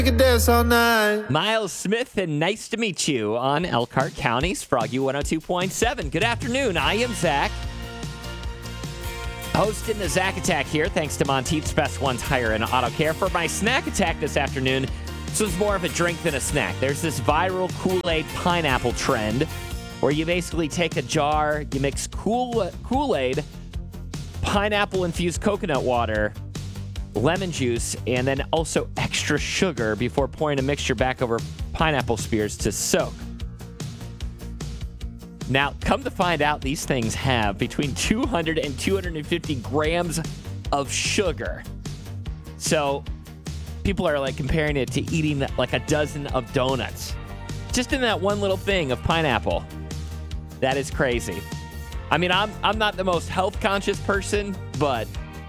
Can dance all night. Miles Smith, and nice to meet you on Elkhart County's Froggy 102.7. Good afternoon. I am Zach. Hosting the Zach Attack here, thanks to Monteith's Best One Tire and Auto Care. For my snack attack this afternoon, this was more of a drink than a snack. There's this viral Kool-Aid pineapple trend where you basically take a jar, you mix Kool-Aid, pineapple-infused coconut water, lemon juice, and then also extra sugar before pouring a mixture back over pineapple spears to soak. Now, come to find out, these things have between 200 and 250 grams of sugar. So people are like comparing it to eating like a dozen of donuts. Just in that one little thing of pineapple. That is crazy. I mean, I'm not the most health conscious person, but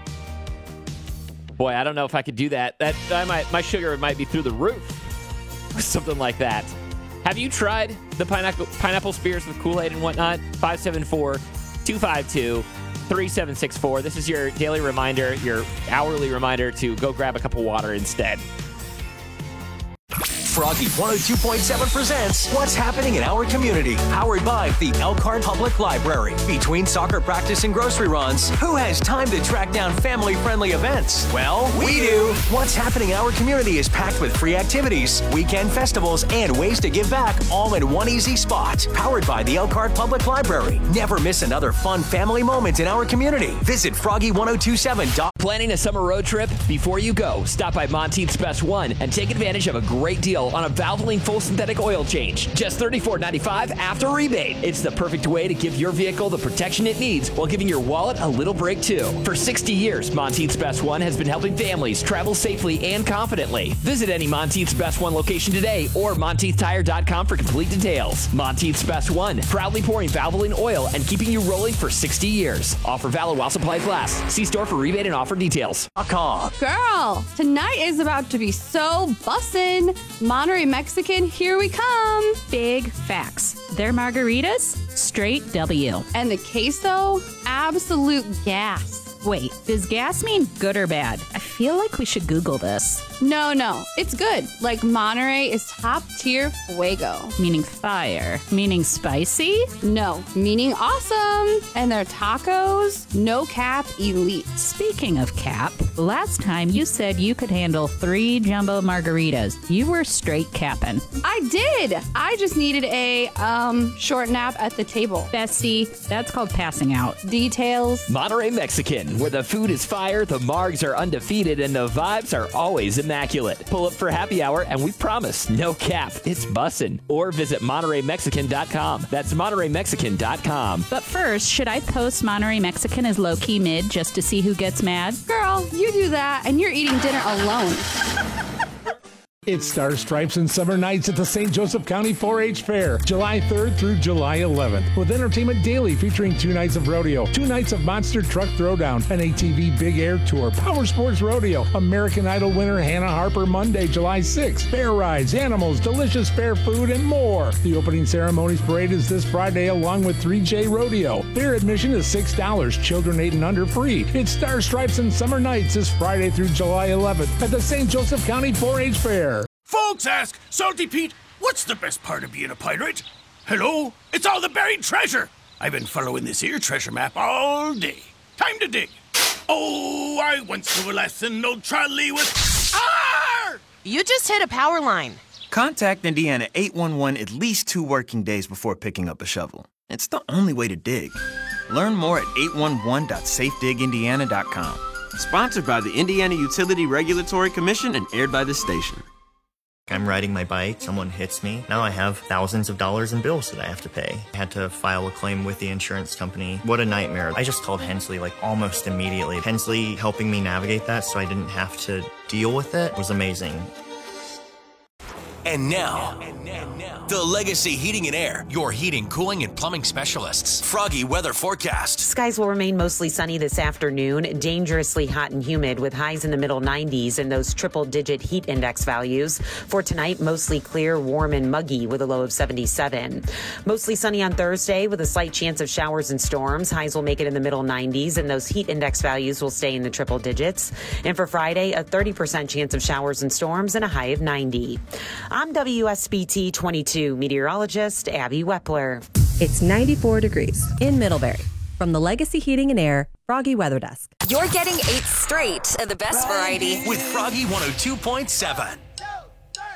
boy, I don't know if I could do that. My sugar might be through the roof. Something like that. Have you tried the pineapple spears with Kool-Aid and whatnot? 574-252-3764. This is your daily reminder, your hourly reminder to go grab a cup of water instead. Froggy 102.7 presents What's Happening in Our Community, powered by the Elkhart Public Library. Between soccer practice and grocery runs, who has time to track down family-friendly events? Well, we do. What's Happening in Our Community is packed with free activities, weekend festivals, and ways to give back, all in one easy spot. Powered by the Elkhart Public Library. Never miss another fun family moment in our community. Visit froggy1027.com. Planning a summer road trip? Before you go, stop by Monteith's Best One and take advantage of a great deal on a Valvoline full synthetic oil change. Just $34.95 after rebate. It's the perfect way to give your vehicle the protection it needs while giving your wallet a little break too. For 60 years, Monteith's Best One has been helping families travel safely and confidently. Visit any Monteith's Best One location today or MonteithTire.com for complete details. Monteith's Best One, proudly pouring Valvoline oil and keeping you rolling for 60 years. Offer valid while supplies last. See store for rebate and offer details. Girl, tonight is about to be so bussin'. Monterey Mexican, here we come. Big facts. Their margaritas, straight W. And the queso, absolute gas. Wait, does gas mean good or bad? I feel like we should Google this. No, it's good. Like Monterey is top tier fuego. Meaning fire. Meaning spicy? No, meaning awesome. And their tacos, no cap elite. Speaking of cap, last time you said you could handle 3 jumbo margaritas. You were straight capping. I did. I just needed a short nap at the table. Bestie, that's called passing out. Details. Monterey Mexican, where the food is fire, the margs are undefeated, and the vibes are always immaculate. Pull up for happy hour, and we promise, no cap, it's bussin'. Or visit MontereyMexican.com. That's MontereyMexican.com. But first, should I post Monterey Mexican as low-key mid just to see who gets mad? Girl, you do that, and you're eating dinner alone. It's Star Stripes and Summer Nights at the St. Joseph County 4-H Fair, July 3rd through July 11th, with entertainment daily featuring 2 nights of rodeo, 2 nights of monster truck throwdown, an ATV big air tour, power sports rodeo, American Idol winner Hannah Harper Monday, July 6th, fair rides, animals, delicious fair food, and more. The opening ceremonies parade is this Friday along with 3J Rodeo. Fair admission is $6, children 8 and under free. It's Star Stripes and Summer Nights this Friday through July 11th at the St. Joseph County 4-H Fair. Folks ask, Salty Pete, what's the best part of being a pirate? Hello? It's all the buried treasure. I've been following this here treasure map all day. Time to dig. Oh, I once knew a lesson, old Charlie with... Arr! You just hit a power line. Contact Indiana 811 at least 2 working days before picking up a shovel. It's the only way to dig. Learn more at 811.safedigindiana.com. Sponsored by the Indiana Utility Regulatory Commission and aired by this station. I'm riding my bike, someone hits me. Now I have thousands of dollars in bills that I have to pay. I had to file a claim with the insurance company. What a nightmare. I just called Hensley almost immediately. Hensley helping me navigate that so I didn't have to deal with it was amazing. And now, the Legacy Heating and Air, your heating, cooling, and plumbing specialists. Froggy weather forecast. Skies will remain mostly sunny this afternoon, dangerously hot and humid with highs in the middle 90s and those triple-digit heat index values. For tonight, mostly clear, warm, and muggy with a low of 77. Mostly sunny on Thursday with a slight chance of showers and storms. Highs will make it in the middle 90s and those heat index values will stay in the triple digits. And for Friday, a 30% chance of showers and storms and a high of 90. I'm WSBT 22 meteorologist Abby Wepler. It's 94 degrees in Middlebury. From the Legacy Heating and Air Froggy Weather Desk. You're getting 8 straight of the best variety. With Froggy 102.7.